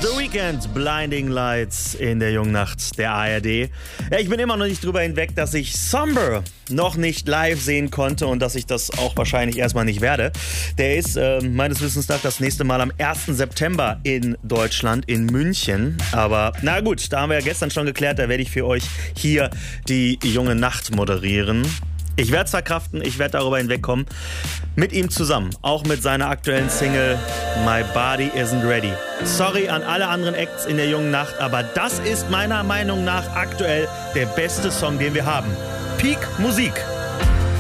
The Weeknd, Blinding Lights in der jungen Nacht der ARD. Ja, ich bin immer noch nicht drüber hinweg, dass ich Somber noch nicht live sehen konnte und dass ich das auch wahrscheinlich erstmal nicht werde. Der ist meines Wissens nach das nächste Mal am 1. September in Deutschland, in München. Aber na gut, da haben wir ja gestern schon geklärt, da werde ich für euch hier die junge Nacht moderieren. Ich werde es verkraften, ich werde darüber hinwegkommen. Mit ihm zusammen, auch mit seiner aktuellen Single My Body Isn't Ready. Sorry an alle anderen Acts in der jungen Nacht, aber das ist meiner Meinung nach aktuell der beste Song, den wir haben. Peak Musik.